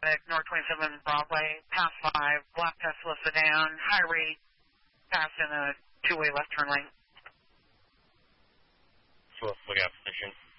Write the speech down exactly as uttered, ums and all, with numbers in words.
North twenty-seven Broadway, past five, black Tesla sedan, high rate, pass in a two-way left turn lane. So let's look at position.